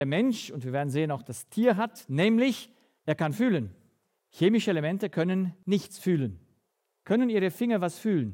der Mensch, und wir werden sehen, auch das Tier hat, nämlich er kann fühlen. Chemische Elemente können nichts fühlen. Können Ihre Finger was fühlen?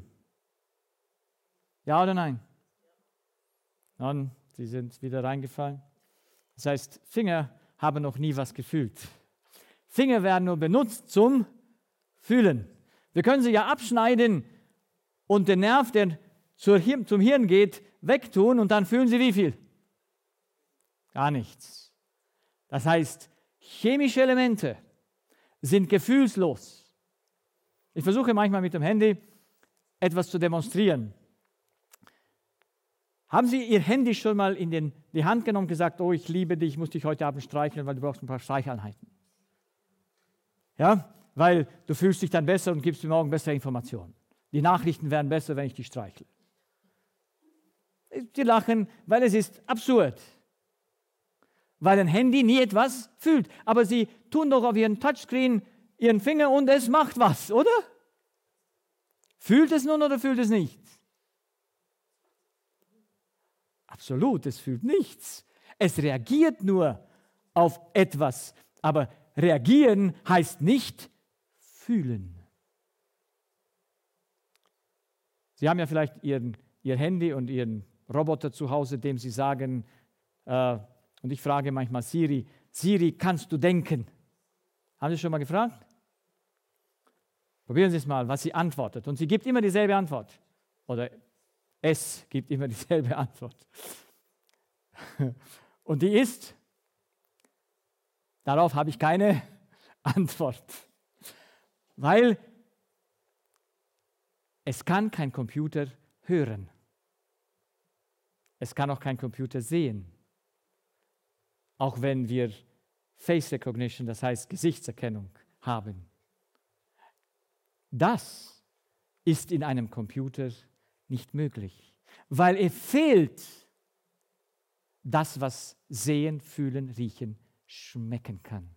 Ja oder nein? Nein, sie sind wieder reingefallen. Das heißt, Finger haben noch nie was gefühlt. Finger werden nur benutzt zum Fühlen. Wir können sie ja abschneiden und den Nerv, der zum Hirn geht, wegtun und dann fühlen sie wie viel? Gar nichts. Das heißt, chemische Elemente sind gefühlslos. Ich versuche manchmal mit dem Handy etwas zu demonstrieren. Haben Sie Ihr Handy schon mal in die Hand genommen und gesagt, oh, ich liebe dich, ich muss dich heute Abend streicheln, weil du brauchst ein paar Streicheinheiten? Ja, weil du fühlst dich dann besser und gibst mir morgen bessere Informationen. Die Nachrichten werden besser, wenn ich dich streichle. Sie lachen, weil es ist absurd. Weil ein Handy nie etwas fühlt. Aber Sie tun doch auf Ihren Touchscreen Ihren Finger und es macht was, oder? Fühlt es nun oder fühlt es nicht? Absolut, es fühlt nichts. Es reagiert nur auf etwas. Aber reagieren heißt nicht fühlen. Sie haben ja vielleicht Ihr Handy und Ihren Roboter zu Hause, dem Sie sagen, und ich frage manchmal Siri, Siri, kannst du denken? Haben Sie schon mal gefragt? Probieren Sie es mal, was sie antwortet. Und sie gibt immer dieselbe Antwort. Oder es gibt immer dieselbe Antwort. Und die ist, darauf habe ich keine Antwort. Weil es kann kein Computer hören. Es kann auch kein Computer sehen. Auch wenn wir Face Recognition, das heißt Gesichtserkennung, haben. Das ist in einem Computer nicht möglich, weil es fehlt das, was sehen, fühlen, riechen, schmecken kann.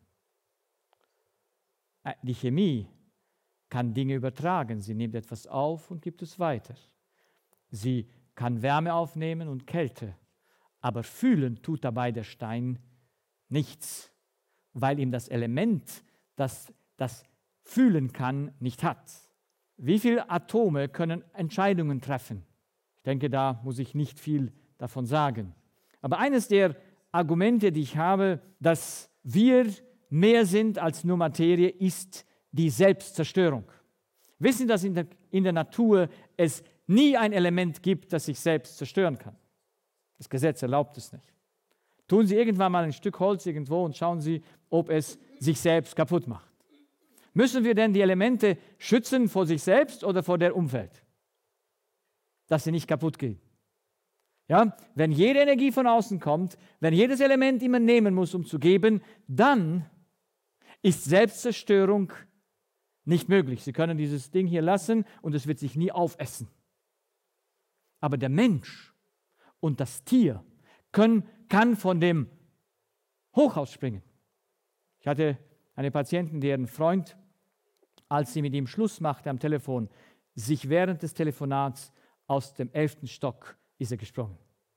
Die Chemie kann Dinge übertragen. Sie nimmt etwas auf und gibt es weiter. Sie kann Wärme aufnehmen und Kälte. Aber fühlen tut dabei der Stein nichts, weil ihm das Element, das fühlen kann, nicht hat. Wie viele Atome können Entscheidungen treffen? Ich denke, da muss ich nicht viel davon sagen. Aber eines der Argumente, die ich habe, dass wir mehr sind als nur Materie, ist die Selbstzerstörung. Wissen Sie, dass in der Natur es nie ein Element gibt, das sich selbst zerstören kann? Das Gesetz erlaubt es nicht. Tun Sie irgendwann mal ein Stück Holz irgendwo und schauen Sie, ob es sich selbst kaputt macht. Müssen wir denn die Elemente schützen vor sich selbst oder vor der Umwelt? Dass sie nicht kaputt gehen. Ja, wenn jede Energie von außen kommt, wenn jedes Element immer nehmen muss, um zu geben, dann ist Selbstzerstörung nicht möglich. Sie können dieses Ding hier lassen und es wird sich nie aufessen. Aber der Mensch und das Tier kann von dem Hochhaus springen. Ich hatte eine Patientin, deren Freund, als sie mit ihm Schluss machte am Telefon, sich während des Telefonats aus dem 11. Stock ist er gesprungen.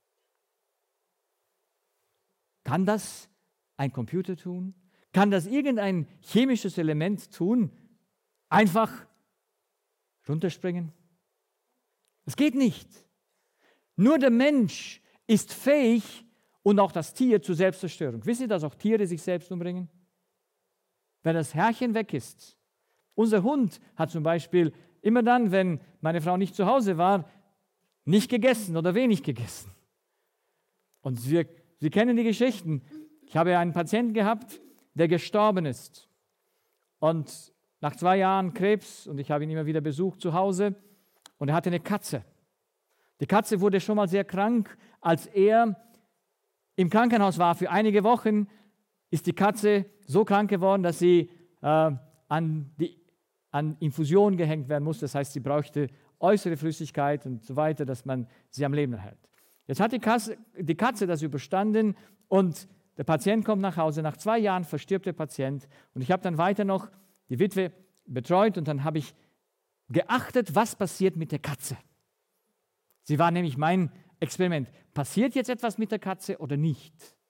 Kann das ein Computer tun? Kann das irgendein chemisches Element tun? Einfach runterspringen? Es geht nicht. Nur der Mensch ist fähig und auch das Tier zur Selbstzerstörung. Wissen Sie, dass auch Tiere sich selbst umbringen? Wenn das Herrchen weg ist. Unser Hund hat zum Beispiel immer dann, wenn meine Frau nicht zu Hause war, nicht gegessen oder wenig gegessen. Und Sie kennen die Geschichten. Ich habe einen Patienten gehabt, der gestorben ist. Und nach 2 Jahren Krebs, und ich habe ihn immer wieder besucht zu Hause, und er hatte eine Katze. Die Katze wurde schon mal sehr krank. Als er im Krankenhaus war für einige Wochen, ist die Katze so krank geworden, dass sie an Infusion gehängt werden musste. Das heißt, sie brauchte äußere Flüssigkeit und so weiter, dass man sie am Leben erhält. Jetzt hat die Katze das überstanden und der Patient kommt nach Hause. Nach 2 Jahren verstirbt der Patient und ich habe dann weiter noch die Witwe betreut und dann habe ich geachtet, was passiert mit der Katze. Sie war nämlich mein Experiment. Passiert jetzt etwas mit der Katze oder nicht?